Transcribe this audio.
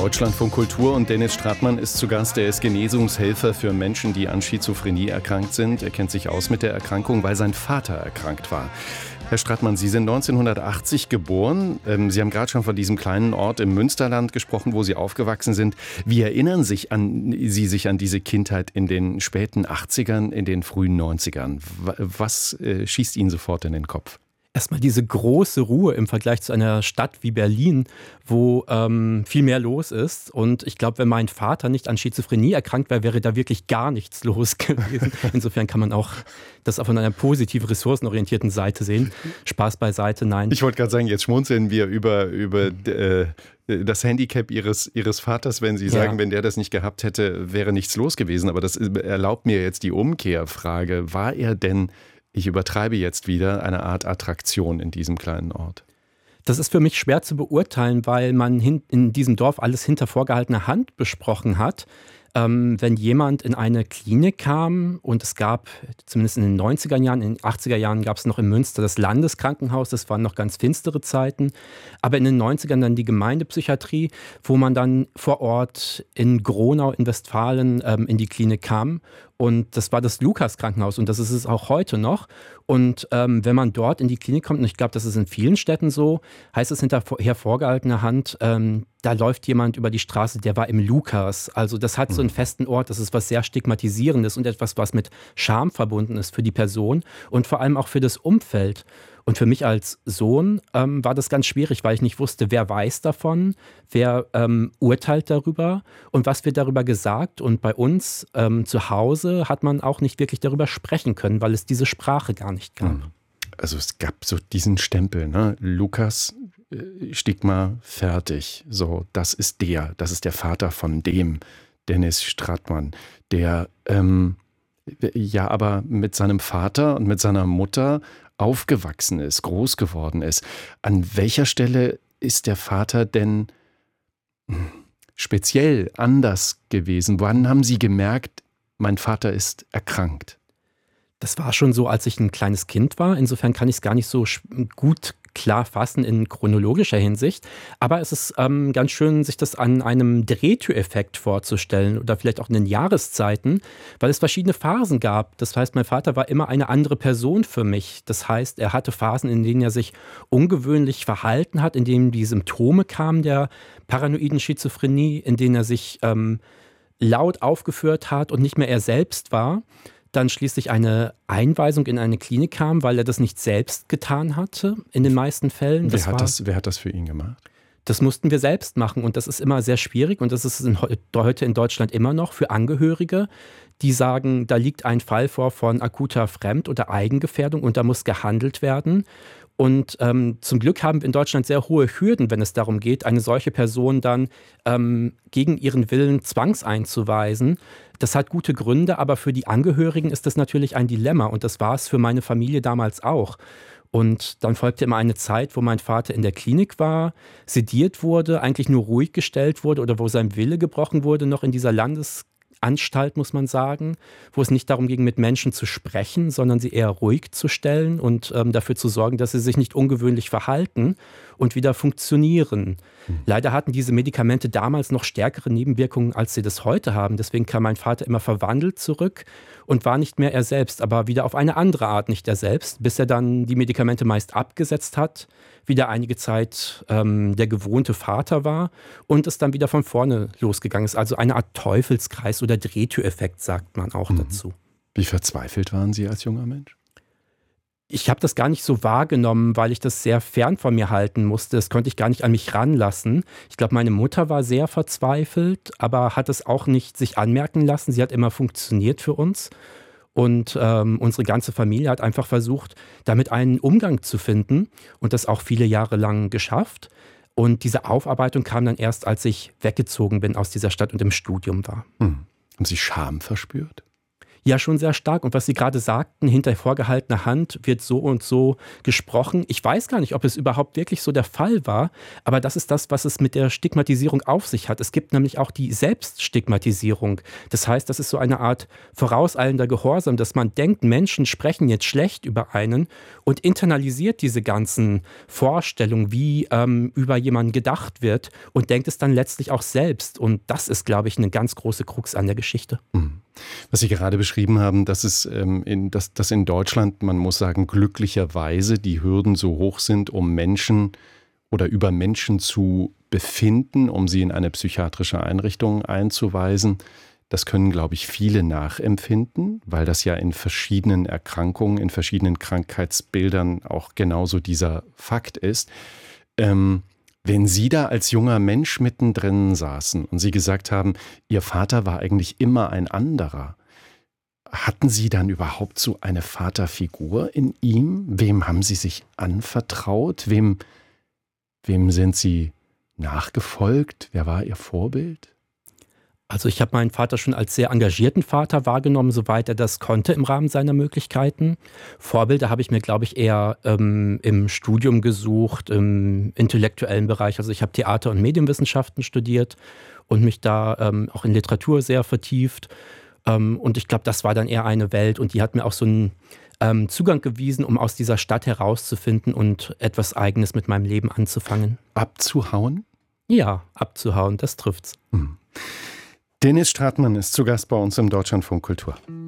Deutschlandfunk Kultur und Dennis Stratmann ist zu Gast. Er ist Genesungshelfer für Menschen, die an Schizophrenie erkrankt sind. Er kennt sich aus mit der Erkrankung, weil sein Vater erkrankt war. Herr Stratmann, Sie sind 1980 geboren. Sie haben gerade schon von diesem kleinen Ort im Münsterland gesprochen, wo Sie aufgewachsen sind. Wie erinnern Sie sich an diese Kindheit in den späten 80ern, in den frühen 90ern? Was schießt Ihnen sofort in den Kopf? Erstmal diese große Ruhe im Vergleich zu einer Stadt wie Berlin, wo viel mehr los ist. Und ich glaube, wenn mein Vater nicht an Schizophrenie erkrankt wäre, wäre da wirklich gar nichts los gewesen. Insofern kann man auch das von einer positiv ressourcenorientierten Seite sehen. Spaß beiseite, nein. Ich wollte gerade sagen, jetzt schmunzeln wir über das Handicap Ihres Vaters, wenn Sie sagen, wenn der das nicht gehabt hätte, wäre nichts los gewesen. Aber das erlaubt mir jetzt die Umkehrfrage. War er denn, ich übertreibe jetzt wieder, eine Art Attraktion in diesem kleinen Ort? Das ist für mich schwer zu beurteilen, weil man in diesem Dorf alles hinter vorgehaltener Hand besprochen hat. Wenn jemand in eine Klinik kam und es gab, zumindest in den 90er Jahren, in den 80er Jahren gab es noch in Münster das Landeskrankenhaus, das waren noch ganz finstere Zeiten, aber in den 90ern dann die Gemeindepsychiatrie, wo man dann vor Ort in Gronau in Westfalen in die Klinik kam. Und das war das Lukas-Krankenhaus und das ist es auch heute noch. Und wenn man dort in die Klinik kommt, und ich glaube, das ist in vielen Städten so, heißt es hinterher vorgehaltener Hand, da läuft jemand über die Straße, der war im Lukas. Also das hat so einen festen Ort, das ist was sehr Stigmatisierendes und etwas, was mit Scham verbunden ist für die Person und vor allem auch für das Umfeld. Und für mich als Sohn war das ganz schwierig, weil ich nicht wusste, wer weiß davon, wer urteilt darüber und was wird darüber gesagt. Und bei uns zu Hause hat man auch nicht wirklich darüber sprechen können, weil es diese Sprache gar nicht gab. Also es gab so diesen Stempel, ne? Lukas, Stigma, fertig. So, das ist der Vater von dem, Dennis Stratmann, der ja aber mit seinem Vater und mit seiner Mutter aufgewachsen ist, groß geworden ist. An welcher Stelle ist der Vater denn speziell anders gewesen? Wann haben Sie gemerkt, mein Vater ist erkrankt? Das war schon so, als ich ein kleines Kind war. Insofern kann ich es gar nicht so gut klar fassen in chronologischer Hinsicht. Aber es ist ganz schön, sich das an einem Drehtüreffekt vorzustellen oder vielleicht auch in den Jahreszeiten, weil es verschiedene Phasen gab. Das heißt, mein Vater war immer eine andere Person für mich. Das heißt, er hatte Phasen, in denen er sich ungewöhnlich verhalten hat, in denen die Symptome kamen der paranoiden Schizophrenie, in denen er sich laut aufgeführt hat und nicht mehr er selbst war. Dann schließlich eine Einweisung in eine Klinik kam, weil er das nicht selbst getan hatte, in den meisten Fällen. Wer hat das für ihn gemacht? Das mussten wir selbst machen und das ist immer sehr schwierig und das ist heute in Deutschland immer noch für Angehörige, die sagen, da liegt ein Fall vor von akuter Fremd- oder Eigengefährdung und da muss gehandelt werden. Und zum Glück haben wir in Deutschland sehr hohe Hürden, wenn es darum geht, eine solche Person dann gegen ihren Willen zwangseinzuweisen. Das hat gute Gründe, aber für die Angehörigen ist das natürlich ein Dilemma und das war es für meine Familie damals auch. Und dann folgte immer eine Zeit, wo mein Vater in der Klinik war, sediert wurde, eigentlich nur ruhig gestellt wurde oder wo sein Wille gebrochen wurde, noch in dieser Landesanstalt, muss man sagen, wo es nicht darum ging, mit Menschen zu sprechen, sondern sie eher ruhig zu stellen und dafür zu sorgen, dass sie sich nicht ungewöhnlich verhalten und wieder funktionieren. Leider hatten diese Medikamente damals noch stärkere Nebenwirkungen, als sie das heute haben. Deswegen kam mein Vater immer verwandelt zurück und war nicht mehr er selbst, aber wieder auf eine andere Art nicht er selbst, bis er dann die Medikamente meist abgesetzt hat, wieder einige Zeit der gewohnte Vater war und es dann wieder von vorne losgegangen ist. Also eine Art Teufelskreis oder Drehtüreffekt, sagt man auch dazu. Wie verzweifelt waren Sie als junger Mensch? Ich habe das gar nicht so wahrgenommen, weil ich das sehr fern von mir halten musste. Das konnte ich gar nicht an mich ranlassen. Ich glaube, meine Mutter war sehr verzweifelt, aber hat es auch nicht sich anmerken lassen. Sie hat immer funktioniert für uns. Und unsere ganze Familie hat einfach versucht, damit einen Umgang zu finden und das auch viele Jahre lang geschafft. Und diese Aufarbeitung kam dann erst, als ich weggezogen bin aus dieser Stadt und im Studium war. Haben Sie Scham verspürt? Ja, schon sehr stark. Und was Sie gerade sagten, hinter vorgehaltener Hand wird so und so gesprochen. Ich weiß gar nicht, ob es überhaupt wirklich so der Fall war, aber das ist das, was es mit der Stigmatisierung auf sich hat. Es gibt nämlich auch die Selbststigmatisierung. Das heißt, das ist so eine Art vorauseilender Gehorsam, dass man denkt, Menschen sprechen jetzt schlecht über einen und internalisiert diese ganzen Vorstellungen, wie über jemanden gedacht wird und denkt es dann letztlich auch selbst. Und das ist, glaube ich, eine ganz große Krux an der Geschichte. Was Sie gerade beschrieben haben, dass dass in Deutschland, man muss sagen, glücklicherweise die Hürden so hoch sind, um Menschen oder über Menschen zu befinden, um sie in eine psychiatrische Einrichtung einzuweisen. Das können, glaube ich, viele nachempfinden, weil das ja in verschiedenen Erkrankungen, in verschiedenen Krankheitsbildern auch genauso dieser Fakt ist. Wenn Sie da als junger Mensch mittendrin saßen und Sie gesagt haben, Ihr Vater war eigentlich immer ein anderer, hatten Sie dann überhaupt so eine Vaterfigur in ihm? Wem haben Sie sich anvertraut? Wem sind Sie nachgefolgt? Wer war Ihr Vorbild? Also ich habe meinen Vater schon als sehr engagierten Vater wahrgenommen, soweit er das konnte im Rahmen seiner Möglichkeiten. Vorbilder habe ich mir, glaube ich, eher im Studium gesucht, im intellektuellen Bereich. Also ich habe Theater- und Medienwissenschaften studiert und mich da auch in Literatur sehr vertieft. Und ich glaube, das war dann eher eine Welt und die hat mir auch so einen Zugang gewiesen, um aus dieser Stadt herauszufinden und etwas Eigenes mit meinem Leben anzufangen. Abzuhauen? Ja, abzuhauen, das trifft's. Dennis Stratmann ist zu Gast bei uns im Deutschlandfunk Kultur.